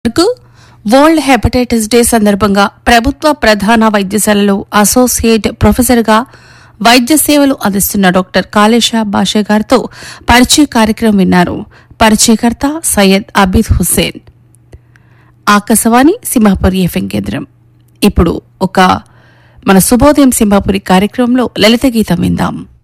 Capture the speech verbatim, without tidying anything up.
వరకు world hepatitis day సందర్భంగా ప్రభుత్వ ప్రధాన వైద్యశాలలో అసోసియేట్ ప్రొఫెసర్గా వైద్య సేవలు అందిస్తున్న డాక్టర్ కాళేశా బాషా గారితో పరిచయ కార్యక్రమం విన్నారు. పరిచయకర్త సయ్యద్ అబీద్ హుస్సేన్. ఆకాశవాణి సింహాపురి ఎఫ్ఎం కేంద్రం. ఇప్పుడు ఒక మన శుభోదయం సింహాపురి కార్యక్రమంలో లలిత గీతం విందాం.